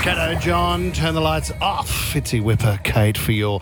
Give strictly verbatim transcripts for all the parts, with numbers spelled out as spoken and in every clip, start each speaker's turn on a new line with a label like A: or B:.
A: G'day, John. Turn the lights off. Fitzy Whipper, Kate, for your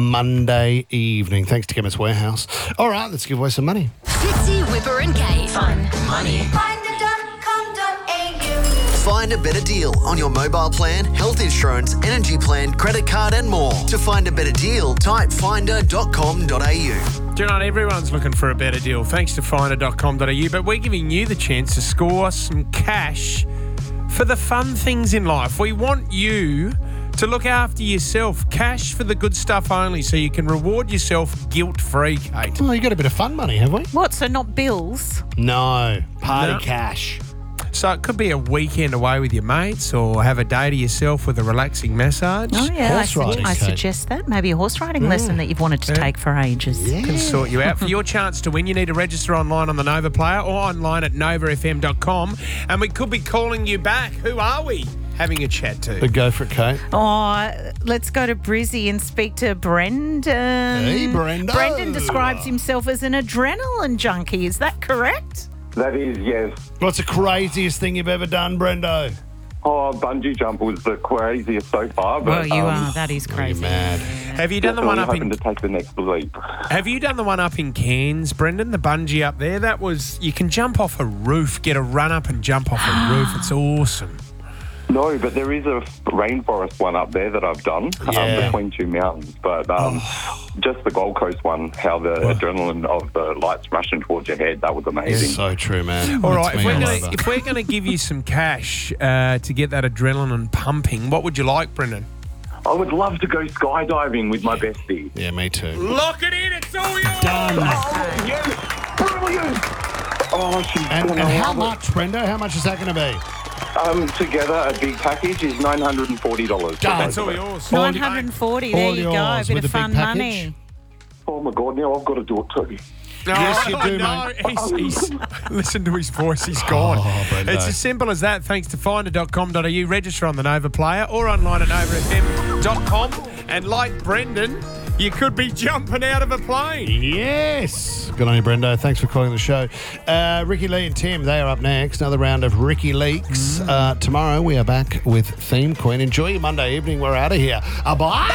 A: Monday evening. Thanks to Chemist Warehouse. All right, let's give away some money.
B: Fitzy Whipper and Kate. Fun. Money.
C: finder dot com dot a u.
D: Find a better deal on your mobile plan, health insurance, energy plan, credit card and more. To find a better deal, type finder dot com dot a u.
E: Do you know, everyone's looking for a better deal thanks to finder dot com dot a u, but we're giving you the chance to score some cash for the fun things in life. We want you to look after yourself. Cash for the good stuff only, so you can reward yourself guilt-free, Kate.
A: Well, you got a bit of fun money, have we?
F: What, so not bills?
A: No. Party
E: No.
A: cash.
E: So it could be a weekend away with your mates, or have a day to yourself with a relaxing massage.
F: Oh, yeah.
A: Horse
F: I, su-
A: riding,
F: I
A: Kate.
F: suggest that. Maybe a horse riding lesson that you've wanted to
E: Yeah.
F: take for ages.
E: Can sort you out. For your chance to win, you need to register online on the Nova Player or online at nova f m dot com. And we could be calling you back. Who are we having a chat to?
A: But go for it, Kate.
F: Oh, let's go to Brizzy and speak to Brendan.
A: Hey, Brendo.
F: Brendan describes himself as an adrenaline junkie. Is that correct?
G: That is, yes.
A: What's the craziest thing you've ever done, Brendo?
G: Oh, bungee jump was the craziest so far. But,
F: Well, you
G: um,
F: are. That is crazy.
A: Mad.
E: Have you done the one
G: definitely
E: up in?
G: hoping to take the next leap.
E: Have you done the one up in Cairns, Brendan? The bungee up there. That was. You can jump off a roof, get a run up and jump off a roof. It's awesome.
G: No, but there is a rainforest one up there that I've done
A: Yeah.
G: um, between two mountains. But um, just the Gold Coast one, how the adrenaline of the lights rushing towards your head, that was amazing.
A: So true, man.
E: All
A: That's
E: right, if
A: me
E: we're
A: all
E: gonna
A: over.
E: if we're gonna give you some cash uh, to get that adrenaline pumping, what would you like, Brendan?
G: I would love to go skydiving with my bestie.
A: Yeah, me too.
E: Lock it in. It's all yours.
A: Done.
G: Oh, yes! Brilliant! Oh, she's
A: And,
G: gonna
A: and how
G: love it.
A: much, Brendo? How much is that going to be?
G: Um, together, a big package is nine hundred forty dollars.
A: Done.
E: That's all yours.
F: nine hundred forty. There
A: all
F: you go.
A: yours
F: A bit
A: with
F: of
A: a big
F: fun
A: package.
F: money.
G: Oh, my God, now I've got to do it too.
E: No,
A: Yes, you do,
E: no,
A: mate.
E: He's, he's, listen to his voice. He's gone.
A: Oh, Brendo.
E: It's as simple as that. Thanks to finder dot com dot a u. Register on the Nova Player or online at nova f m dot com. And like Brendan, you could be jumping out of a plane.
A: Yes. Good on you, Brendo. Thanks for calling the show. Uh, Ricky Lee and Tim, they are up next. Another round of Ricky Leaks. Uh, tomorrow we are back with Theme Queen. Enjoy your Monday evening. We're out of here. Uh, bye.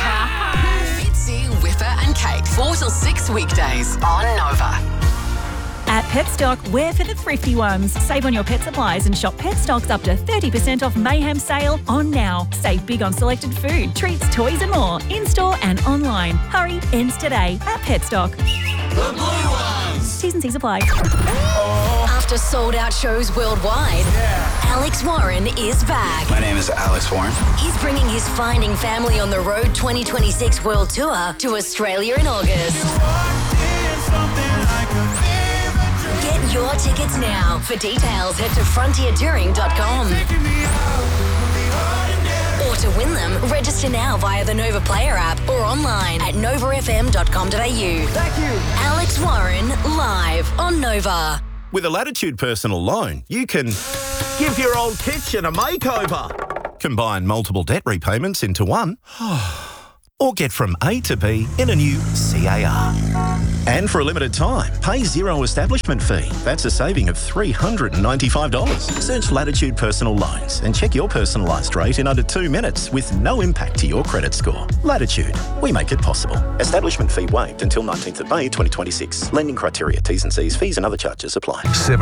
B: Fitzy Whipper and Kate. Four till six weekdays on Nova.
H: At Petstock, we're for the thrifty ones. Save on your pet supplies and shop Petstock's up to thirty percent off Mayhem sale on now. Save big on selected food, treats, toys and more. In-store and online. Hurry, ends today at Petstock. The blue ones. T's and C's apply.
B: After sold-out shows worldwide, Alex Warren is back.
I: My name is Alex Warren.
B: He's bringing his Finding Family on the Road twenty twenty-six World Tour to Australia in August. Get your tickets now. For details, head to frontier touring dot com. Or to win them, register now via the Nova Player app or online at nova f m dot com dot a u. Thank you. Alex Warren, live on Nova.
J: With a Latitude personal loan, you can give your old kitchen a makeover, combine multiple debt repayments into one, or get from A to B in a new C A R. And for a limited time, pay zero establishment fee. That's a saving of three hundred ninety-five dollars. Search Latitude Personal Loans and check your personalised rate in under two minutes with no impact to your credit score. Latitude, we make it possible. Establishment fee waived until nineteenth of May twenty twenty-six. Lending criteria, T's and C's, fees and other charges apply.